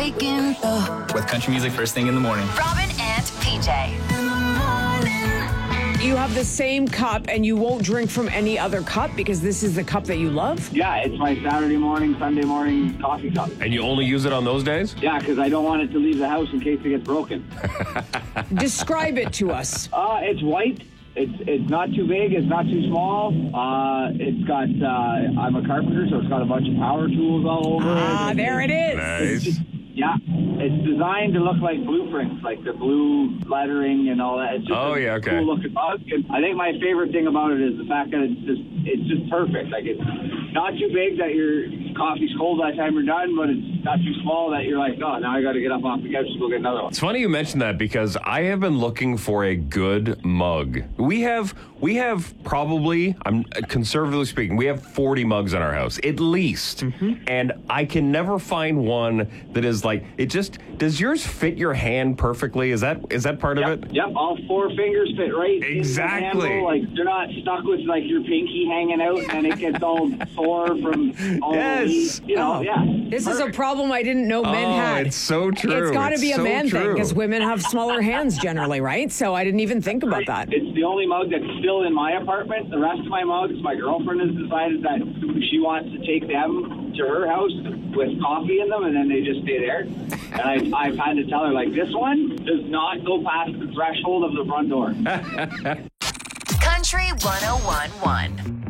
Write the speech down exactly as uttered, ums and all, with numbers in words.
waking up with country music first thing in the morning. Robin and P J. You have the same cup and you won't drink from any other cup because this is the cup that you love? Yeah, it's my Saturday morning, Sunday morning coffee cup. And you only use it on those days? Yeah, because I don't want it to leave the house in case it gets broken. Describe it to us. Uh, it's white. It's it's not too big. It's not too small. Uh, it's got, uh, I'm a carpenter, so it's got a bunch of power tools all over Ah, it. there it is. Nice. Just, yeah, it's designed to look like blueprints, like the blue lettering and all that. It's just Oh, a yeah, okay. cool looking mug. And I think my favorite thing about it is the fact that it's just it's just perfect. Like it's not too big that your coffee's cold by the time you're done, but it's not too small that you're like, oh, now I got to get up off the couch to go get another one. It's funny you mentioned that because I have been looking for a good mug. We have we have probably, I'm conservatively speaking, we have forty mugs in our house at least, Mm-hmm. and I can never find one that is like it. Just does yours fit your hand perfectly? Is that is that part Yep, of it? yep, all four fingers fit right Exactly. in the handle. Like you're not stuck with like your pinky hanging out and it gets all sore from all Yes. the, you know, Oh, yeah. This is a Perfect. problem I didn't know men Oh, had. it's so true. It's got to It's be a so man thing true. because women have smaller hands generally, right? So I didn't even think about that. It's the only mug that's still in my apartment. The rest of my mugs, my girlfriend has decided that she wants to take them to her house with coffee in them, and then they just stay there. And I, I've had to tell her, like, this one does not go past the threshold of the front door. Country one oh one point one.